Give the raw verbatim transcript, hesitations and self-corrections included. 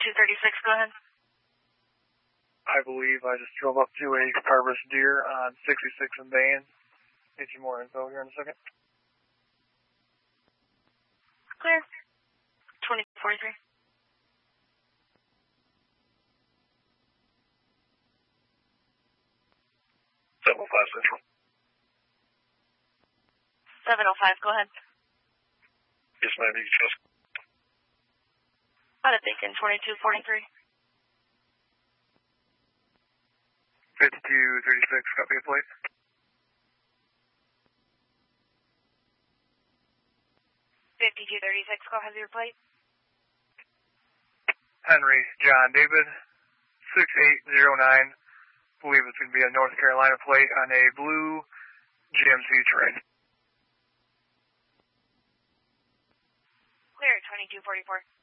twenty-two thirty-six, go ahead. I believe I just drove up to a carver's deer on sixty-six and Bain. Get you more info here in a second. Clear. twenty forty-three. seven oh five Central. seven oh five, go ahead. Yes, ma'am, you can trust. Out of Beacon, twenty-two forty-three. fifty-two thirty-six, copy a plate. fifty-two thirty-six, go ahead with your plate. Henry John David, six eight zero nine. Believe it's going to be a North Carolina plate on a blue G M C Terrain. Clear, twenty-two forty-four.